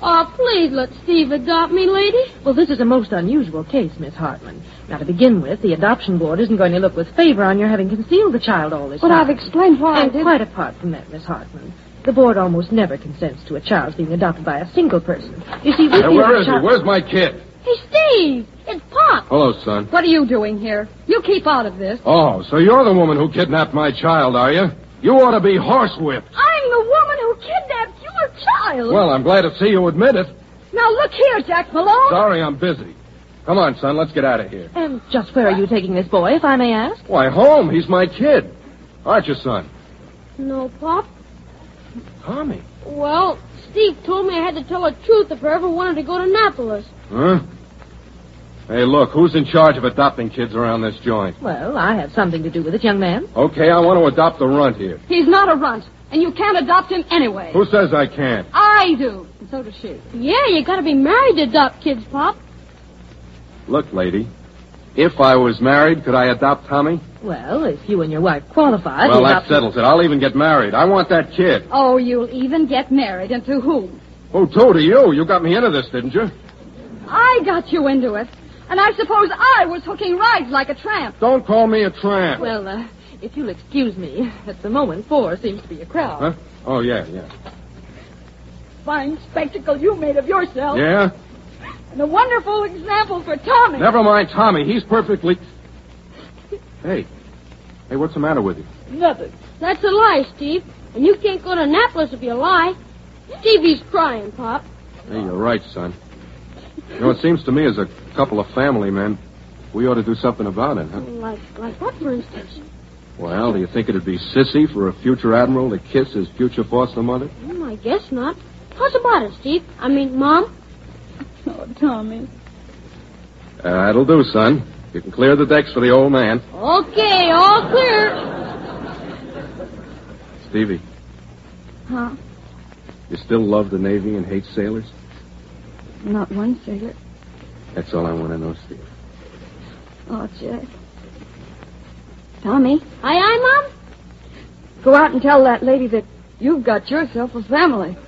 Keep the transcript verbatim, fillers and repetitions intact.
Oh, please let Steve adopt me, lady. Well, this is a most unusual case, Miss Hartman. Now, to begin with, the adoption board isn't going to look with favor on your having concealed the child all this But time. I've explained why And I did. quite apart from that, Miss Hartman, the board almost never consents to a child's being adopted by a single person. You see, we Hey, feel where the is he? child... Where's my kid? Hey, Steve, it's Pop. Hello, son. What are you doing here? You keep out of this. Oh, so you're the woman who kidnapped my child, are you? You ought to be horsewhipped. I'm the woman who kidnapped your child. Well, I'm glad to see you admit it. Now look here, Jack Malone. Sorry, I'm busy. Come on, son, let's get out of here. And just where are you taking this boy, if I may ask? Why, home. He's my kid. Aren't you, son? No, Pop. Tommy. Well, Steve told me I had to tell the truth if I ever wanted to go to Annapolis. Huh? Hey, look, who's in charge of adopting kids around this joint? Well, I have something to do with it, young man. Okay, I want to adopt the runt here. He's not a runt, and you can't adopt him anyway. Who says I can't? I do, and so does she. Yeah, you gotta be married to adopt kids, Pop. Look, lady, if I was married, could I adopt Tommy? Well, if you and your wife qualify... Well, the that adoption- settles it. I'll even get married. I want that kid. Oh, you'll even get married, and to whom? Who to to you? You got me into this, didn't you? I got you into it, and I suppose I was hooking rides like a tramp. Don't call me a tramp. Well, uh, if you'll excuse me, at the moment, four seems to be a crowd. Huh? Oh, yeah, yeah. Fine spectacle you made of yourself. Yeah? And a wonderful example for Tommy. Never mind Tommy. He's perfectly... Hey. Hey, what's the matter with you? Nothing. That's a lie, Steve. And you can't go to Annapolis if you lie. Stevie's crying, Pop. Hey, you're right, son. You know, it seems to me as a couple of family men, we ought to do something about it, huh? Like, like what, for instance? Well, do you think it'd be sissy for a future admiral to kiss his future foster mother? Mm, I guess not. How's about it, Steve? I mean, Mom? Oh, Tommy. Uh, that'll do, son. You can clear the decks for the old man. Okay, all clear. Stevie, Huh? you still love the Navy and hate sailors? Not one cigarette. That's all I want to know, Steve. Oh, Jack. Tommy, Aye, aye, Mom? go out and tell that lady that you've got yourself a family.